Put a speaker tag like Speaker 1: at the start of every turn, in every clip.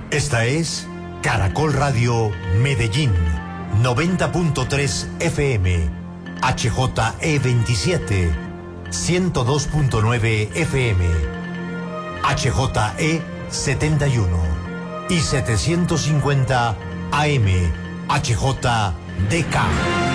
Speaker 1: Esta es Caracol Radio Medellín, 90.3 FM, HJE 27, 102.9 FM, HJE 71 y 750 AM, HJDK.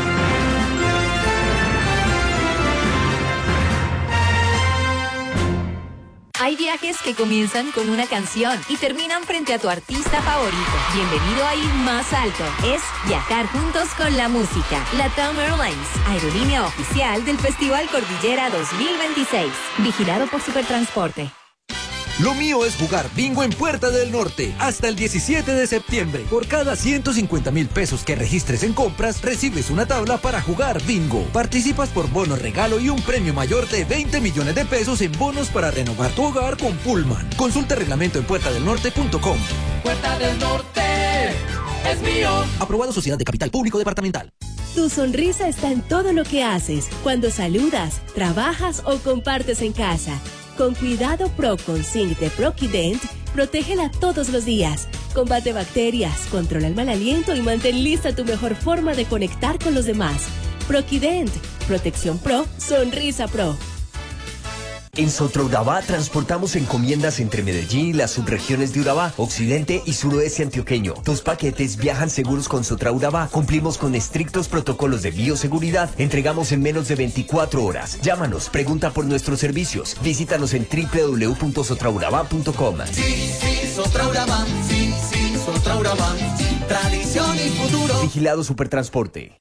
Speaker 2: Hay viajes que comienzan con una canción y terminan frente a tu artista favorito. Bienvenido a ir más alto. Es viajar juntos con la música. LATAM Airlines, aerolínea oficial del Festival Cordillera 2026. Vigilado por Supertransporte.
Speaker 3: Lo mío es jugar bingo en Puerta del Norte hasta el 17 de septiembre. Por cada 150.000 pesos que registres en compras, recibes una tabla para jugar bingo. Participas por bono regalo y un premio mayor de 20 millones de pesos en bonos para renovar tu hogar con Pullman. Consulta el reglamento en puertadelnorte.com.
Speaker 4: Puerta del Norte es mío.
Speaker 3: Aprobado Sociedad de Capital Público Departamental.
Speaker 5: Tu sonrisa está en todo lo que haces, cuando saludas, trabajas o compartes en casa. Con Cuidado Pro con Zinc de Proquident, protégela todos los días. Combate bacterias, controla el mal aliento y mantén lista tu mejor forma de conectar con los demás. Proquident, protección pro, sonrisa pro.
Speaker 6: En Sotraurabá transportamos encomiendas entre Medellín y las subregiones de Urabá, occidente y suroeste antioqueño. Tus paquetes viajan seguros con Sotraurabá. Cumplimos con estrictos protocolos de bioseguridad. Entregamos en menos de 24 horas. Llámanos, pregunta por nuestros servicios. Visítanos en www.sotraurabá.com.
Speaker 4: Sí, Sotraurabá. Sí, Sotraurabá. Tradición y futuro.
Speaker 6: Vigilado Supertransporte.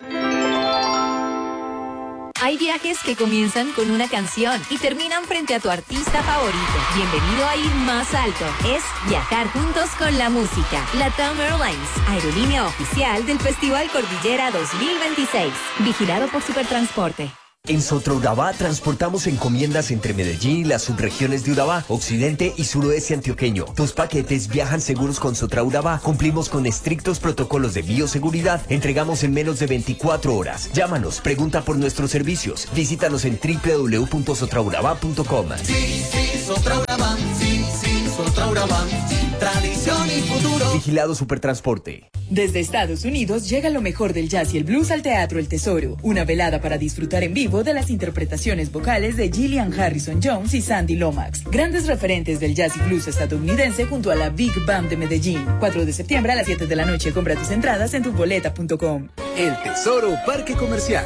Speaker 2: Hay viajes que comienzan con una canción y terminan frente a tu artista favorito. Bienvenido a ir más alto. Es viajar juntos con la música. LATAM Airlines, aerolínea oficial del Festival Cordillera 2026. Vigilado por Supertransporte.
Speaker 6: En Sotraurabá transportamos encomiendas entre Medellín y las subregiones de Urabá, occidente y suroeste antioqueño. Tus paquetes viajan seguros con Sotraurabá. Cumplimos con estrictos protocolos de bioseguridad. Entregamos en menos de 24 horas. Llámanos, pregunta por nuestros servicios. Visítanos en www.sotraurabá.com.
Speaker 4: Sí, Sotraurabá. Sí, Sotraurabá. Tradición y futuro.
Speaker 6: Vigilado Supertransporte.
Speaker 7: Desde Estados Unidos llega lo mejor del jazz y el blues al Teatro El Tesoro. Una velada para disfrutar en vivo de las interpretaciones vocales de Gillian Harrison Jones y Sandy Lomax. Grandes referentes del jazz y blues estadounidense junto a la Big Band de Medellín. 4 de septiembre a las 7 de la noche. Compra tus entradas en tuboleta.com.
Speaker 3: El Tesoro Parque Comercial.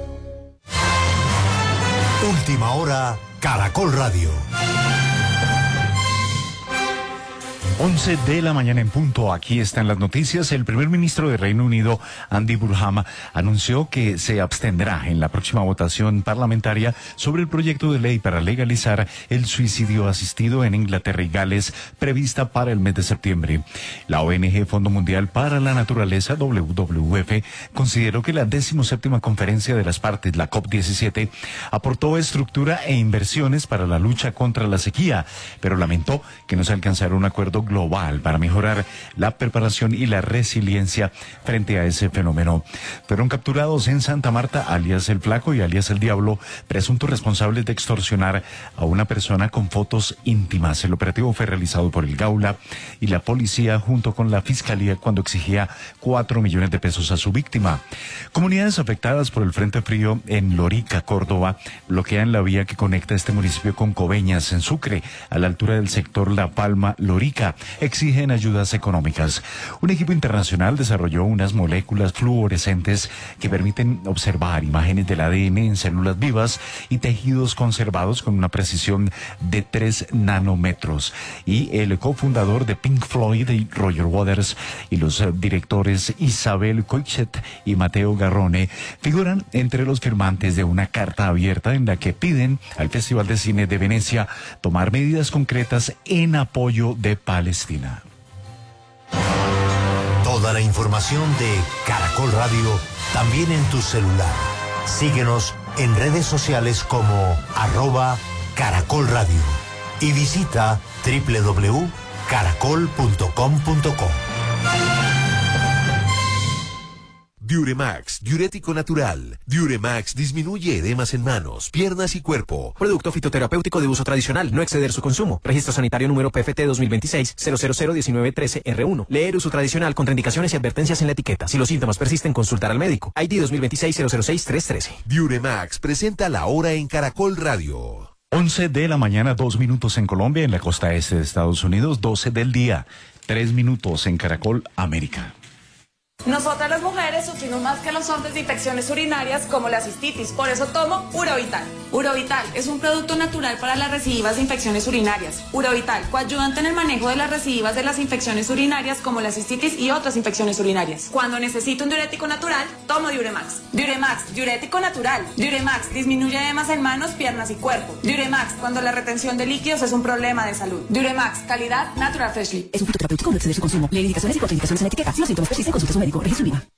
Speaker 1: Última hora, Caracol Radio.
Speaker 8: 11 de la mañana en punto. Aquí están las noticias. El primer ministro de Reino Unido, Andy Burnham, anunció que se abstendrá en la próxima votación parlamentaria sobre el proyecto de ley para legalizar el suicidio asistido en Inglaterra y Gales, prevista para el mes de septiembre. La ONG Fondo Mundial para la Naturaleza, WWF, consideró que la 17ª conferencia de las partes, la COP17, aportó estructura e inversiones para la lucha contra la sequía, pero lamentó que no se alcanzara un acuerdo global para mejorar la preparación y la resiliencia frente a ese fenómeno. Fueron capturados en Santa Marta, alias El Flaco y alias El Diablo, presuntos responsables de extorsionar a una persona con fotos íntimas. El operativo fue realizado por el Gaula y la policía junto con la fiscalía cuando exigía 4 millones de pesos a su víctima. Comunidades afectadas por el Frente Frío en Lorica, Córdoba, bloquean la vía que conecta este municipio con Coveñas, en Sucre, a la altura del sector La Palma, Lorica. Exigen ayudas económicas. Un equipo internacional desarrolló unas moléculas fluorescentes que permiten observar imágenes del ADN en células vivas y tejidos conservados con una precisión de 3 nanómetros. Y el cofundador de Pink Floyd, Roger Waters, y los directores Isabel Coixet y Mateo Garrone figuran entre los firmantes de una carta abierta en la que piden al Festival de Cine de Venecia tomar medidas concretas en apoyo de Palestina.
Speaker 1: Toda la información de Caracol Radio también en tu celular. Síguenos en redes sociales como @Caracol Radio y visita www.caracol.com.co.
Speaker 9: Diuremax, diurético natural. Diuremax disminuye edemas en manos, piernas y cuerpo.
Speaker 10: Producto fitoterapéutico de uso tradicional, no exceder su consumo. Registro sanitario número PFT 2026-0001913R1. Leer uso tradicional, contraindicaciones y advertencias en la etiqueta. Si los síntomas persisten, consultar al médico. ID 2026-006-313.
Speaker 9: Diuremax presenta La Hora en Caracol Radio.
Speaker 8: 11 de la mañana, 2 minutos en Colombia, en la costa este de Estados Unidos, 12 del día, 3 minutos en Caracol América.
Speaker 11: Nosotras las mujeres sufrimos más que los hombres de infecciones urinarias como la cistitis, por eso tomo Urovital. Urovital es un producto natural para las recidivas de infecciones urinarias. Urovital, coayudante en el manejo de las recidivas de las infecciones urinarias como la cistitis y otras infecciones urinarias. Cuando necesito un diurético natural, tomo Diuremax. Diuremax, diurético natural. Diuremax disminuye edemas en manos, piernas y cuerpo. Diuremax, cuando la retención de líquidos es un problema de salud. Diuremax, calidad Natural Freshly.
Speaker 12: Es un fitoterapéutico, no exceder su consumo. Lee indicaciones y contraindicaciones en la etiqueta. Si los síntomas persisten, consulta a su médico. Registro INVIMA.